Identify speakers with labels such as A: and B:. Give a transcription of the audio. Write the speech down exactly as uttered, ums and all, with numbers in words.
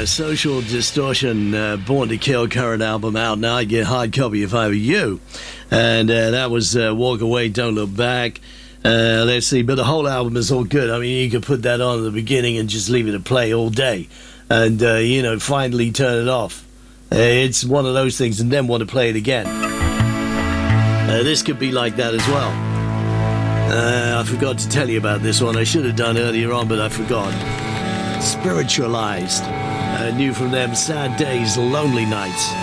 A: uh, Social Distortion, uh, Born to Kill, current album out now. I get hard copy if I were you. And uh, that was uh, Walk Away, Don't Look Back. Uh, let's see, but the whole album is all good. I mean, you could put that on at the beginning and just leave it to play all day. And, uh, you know, finally turn it off. Uh, it's one of those things and then want to play it again. Uh, this could be like that as well. Uh, I forgot to tell you about this one. I should have done earlier on, but I forgot. Spiritualized. Uh, new from them, Sad Days, Lonely Nights.